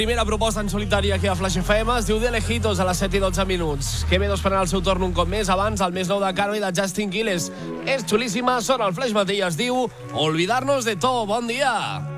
Primera proposta en solitari aquí a Flash FM es diu De Lejitos a les 7 i 12 minuts. Quevedos prenent el seu torn un cop més. Abans, el més nou de Caro i de Justin Quiles. És xulíssima, sona el Flash Matí i es diu Olvidarnos de todo. Bon dia!